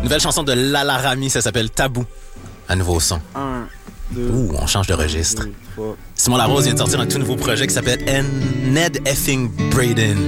Nouvelle chanson de Lala Rami, ça s'appelle Tabou. Un nouveau son. 1, 2. Ouh, on change de registre. 3. Simon Larose vient de sortir un tout nouveau projet qui s'appelle Ned Effing Braden.